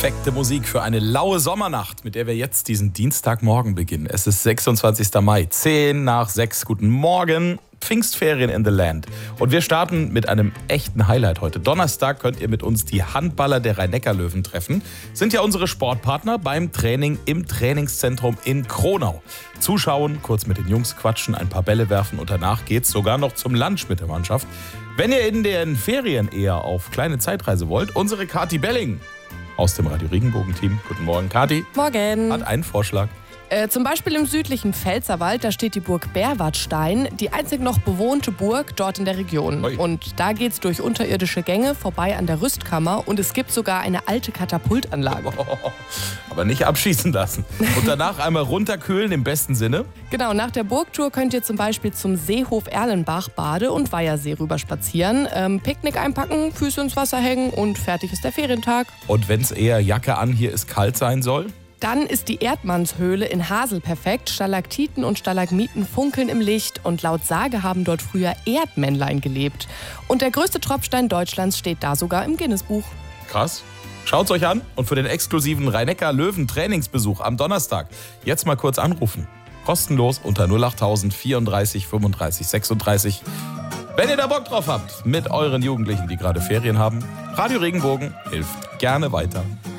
perfekte Musik für eine laue Sommernacht, mit der wir jetzt diesen Dienstagmorgen beginnen. Es ist 26. Mai, 10 nach 6. Guten Morgen, Pfingstferien in the Land. Und wir starten mit einem echten Highlight heute. Donnerstag könnt ihr mit uns die Handballer der Rhein-Neckar-Löwen treffen. Sind ja unsere Sportpartner beim Training im Trainingszentrum in Kronau. Zuschauen, kurz mit den Jungs quatschen, ein paar Bälle werfen und danach geht's sogar noch zum Lunch mit der Mannschaft. Wenn ihr in den Ferien eher auf kleine Zeitreise wollt, unsere Kathi Belling aus dem Radio Regenbogen-Team. Guten Morgen, Kathi. Morgen. Hat einen Vorschlag. Zum Beispiel im südlichen Pfälzerwald, da steht die Burg Berwartstein, die einzig noch bewohnte Burg dort in der Region. Ui. Und da geht's durch unterirdische Gänge vorbei an der Rüstkammer und es gibt sogar eine alte Katapultanlage. Aber nicht abschießen lassen. Und danach einmal runterkühlen im besten Sinne. Genau, nach der Burgtour könnt ihr zum Beispiel zum Seehof Erlenbach, Bade- und Weihersee rüber spazieren. Picknick einpacken, Füße ins Wasser hängen und fertig ist der Ferientag. Und wenn es eher Jacke an, hier ist kalt sein soll? Dann ist die Erdmannshöhle in Hasel perfekt. Stalaktiten und Stalagmiten funkeln im Licht und laut Sage haben dort früher Erdmännlein gelebt. Und der größte Tropfstein Deutschlands steht da sogar im Guinness-Buch. Krass. Schaut's euch an und für den exklusiven Rhein-Neckar-Löwen-Trainingsbesuch am Donnerstag jetzt mal kurz anrufen. Kostenlos unter 08000 34 35 36. Wenn ihr da Bock drauf habt, mit euren Jugendlichen, die gerade Ferien haben, Radio Regenbogen hilft gerne weiter.